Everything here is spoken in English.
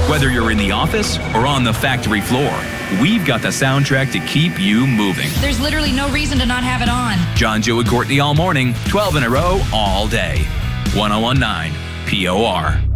Whether you're in the office or on the factory floor, we've got the soundtrack to keep you moving. There's literally no reason to not have it on. John, Joe, and Courtney all morning, 12 in a row, all day. 101.9 POR.